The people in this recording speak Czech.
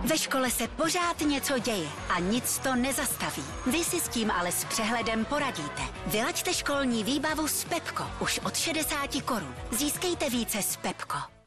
Ve škole se pořád něco děje a nic to nezastaví. Vy si s tím ale s přehledem poradíte. Vylaďte školní výbavu s Pepko už od 60 korun. Získejte více s Pepko.